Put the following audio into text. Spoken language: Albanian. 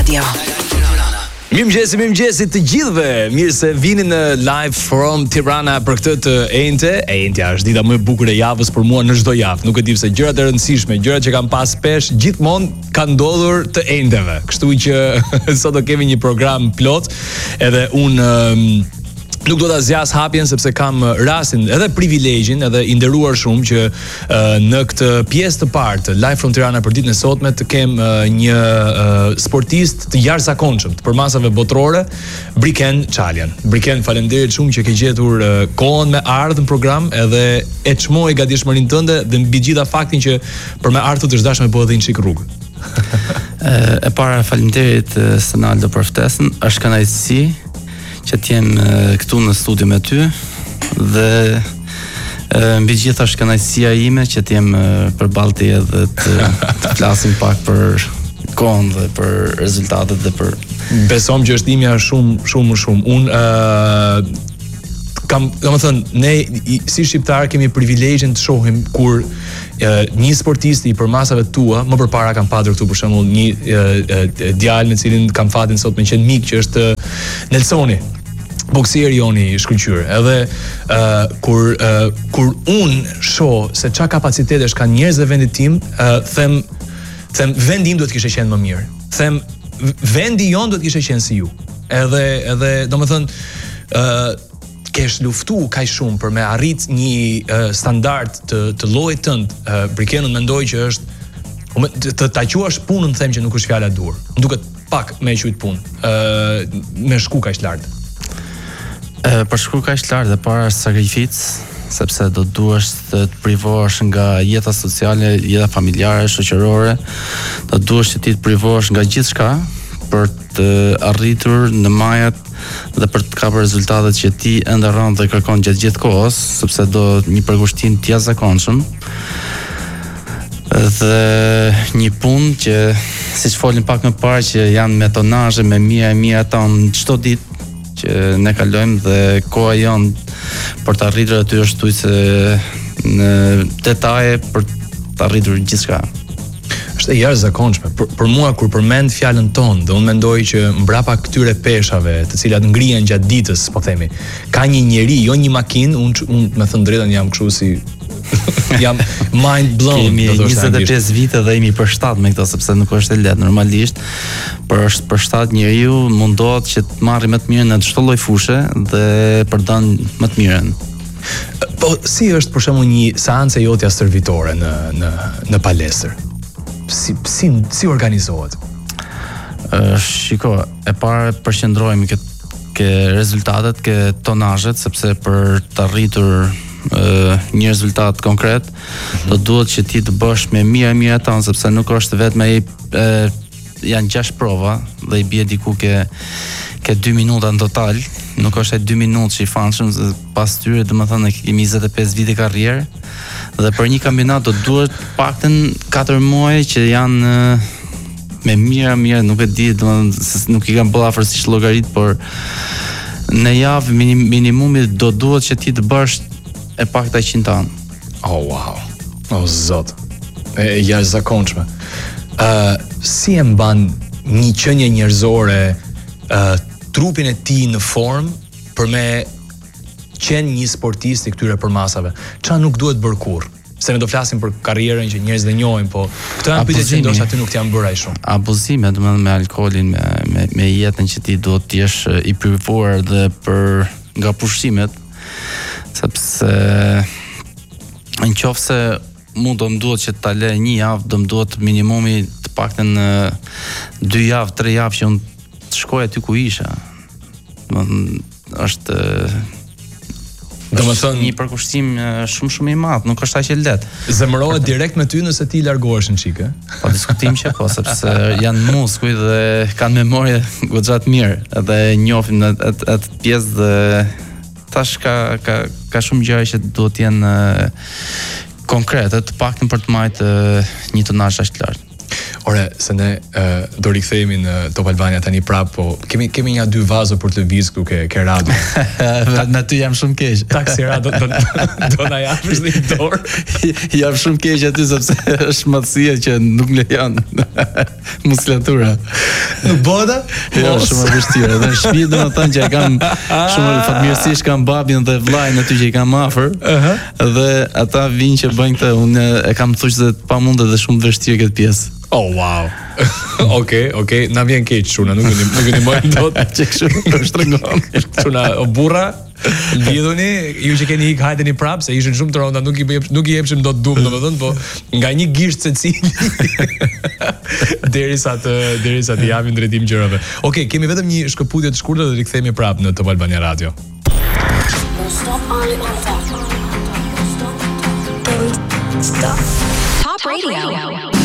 Radio. Mirëmëngjesi të gjithëve. Mirë se vini në Live from Tirana për këtë të enjte. Enjtja është dita më e bukur e javës për mua në çdo javë. Nuk e di pse gjërat e rëndësishme, gjërat që kam pas pesh gjithmonë kanë ndodhur të enjteve. Kështu që sot do kemi një program plot, edhe nuk do ta zjas hapjen sepse kam rastin edhe privilegjin edhe i nderuar shumë që në këtë pjesë të parë të Live from Tirana për ditën e sotme të kem një sportist të jashtëzakonshëm të përmasave botërore, Briken Çaljan. Briken, faleminderit shumë që ke gjetur kohën me ardhmë në program edhe e çmoj gatishmërinë tënde dhe mbi gjitha faktin që për me ardhur të dashme po edhe një çik rrugë. E para faleminderit Senaldo për ftesën. Është kënaqësi që t'jem këtu në studio me ty dhe mbi gjitha është kënaqësia ime që t'jem përballë teje dhe të flasim pak për kohën dhe për rezultatet dhe për... Besom që është imja shumë. Unë ne si shqiptar kemi privilegjin të shohim kur një sportist i përmasave tua, më përpara kam patur këtu për shembull një djalë me cilin kam fatin sot me qenë mik që është Nelsoni, boksieri joni i shkëlqyer. Edhe kur unë shoh se çka kapacitetesh kanë njerëz në vendin tim, them vendi im duhet të kishte qenë më mirë. Them vendi jon duhet të kishte qenë si ju. Edhe domethënë kesh luftu kaq shumë për me arrit një standard të llojit tënd. Brikenun mendoj që është ta quash punën, them që nuk është fjala dur. Më duket pak me qujt punë. Me shku kaq lart. Për shku kaq lart dhe para është sakrificë, sepse do duhesh të privohesh nga jeta sociale, jeta familjare, shoqërore, do duhesh që ti të privohesh nga gjithçka për të arritur në majat dhe për të kapur rezultatet që ti ende rënd dhe kërkon gjatë gjithë kohës, sepse do një përkushtim të jashtëzakonshëm dhe një punë që siç folin pak më parë që janë me tonazhe me mijë ton çdo ditë që ne kalojmë dhe koha jon për të arritur aty është tujse në detaje për të arritur gjithçka. Është e jashtëzakonshme. Për mua kur përmend fjalën tonë, dhe unë mendoj që mbrapa këtyre peshave, të cilat ngrihen gjatë ditës, po themi, ka një njeri, jo një makinë, unë me thënë drejtën jam kështu si jam mind blown. Kemi 25 vite dhe jemi për shtat me këto, sepse nuk është e lehtë normalisht. Për shtat njeriu mundohet që të marrë më të mirën në çdo lloj fushë dhe për dhënë më të mirën. Po si është për shembull një seancë jotja servitore në palestër? Si organizohet? Shiko, e para përqendrohemi ke rezultatet, ke tonazhet, sepse për të arritur një rezultat konkret, do duhet që ti të bësh me mirë tonë, sepse nuk është vetëm janë 6 prova dhe i bie diku ke 2 minuta në total, nuk është 2 minutë që i famshëm, pas tyre domethënë kemi 25 vite karrierë dhe për një kampionat do duhet paktën 4 muaj që janë me mirë, nuk e di, domethënë nuk i kam bërë afërsisht llogarit, por në javë minimumi do duhet që ti të bësh e pakta 100 anë. Oh wow. Oh zot. E jashtëzakonshme. Si e mban një qenie njerëzore trupin e tij në formë për me qenë një sportist i këtyre përmasave? Çfarë nuk duhet bërë kurrë? Se ne do flasim për karrierën që njerëzit e njohin, po këto janë pyetje që ndoshta aty nuk t'janë bërë ai shumë. Abuzime, domethënë me alkoolin, me jetën që ti duhet të jesh i privuar dhe nga pushimet, sepse nëse mu do më duhet që ta lë një javë, do më duhet minimumi të paktën 2 javë, 3 javë që unë të shkoj aty ku isha. Është një përkushtim shumë i madh, nuk është aq e lehtë. Zemërohet direkt me ty nëse ti largohesh në çike? Po diskutim që po, sepse janë muskuj dhe kanë memorie goxha të mirë, edhe njohin atë pjesë dhe tash ka shumë gjëra që duhet të jenë konkrete, të paktën për të marrë një tonazh aq të lartë. Ore, se ne do rikthehemi në Top Albania tani prap, po kemi një 2 vazo për të lëviz këtu ke radio. Në ty jam shumë keq. Taksi radio do na japësh një dorë. Jam shumë keq aty sepse është madhësia që nuk lejon muskulatura. Nuk bota? Jo, shumë e vështirë. Edhe në shtëpi domethënë që e kam shumë fatmirësisht kam babin dhe vllajën aty që i kam afër. Dhe ata vinë që bëjnë këtë, unë e kam thuaj se pamundë dhe shumë vështirë këtë pjesë. Oh, wow. Okej, na vjen keq çuna, nuk e ndihmojmë dot. Që kështu po shtrëngon. Çuna o burra, lidhuni, ju që keni ik hajdeni prap se ishin shumë të rënda, nuk i jepshim dot dum, domethënë, po nga një gisht secili derisa të japin drejtim gjërave. Okej, kemi vetëm një shkëputje të shkurtër dhe rikthehemi prap në Top Albania Radio. Top Radio.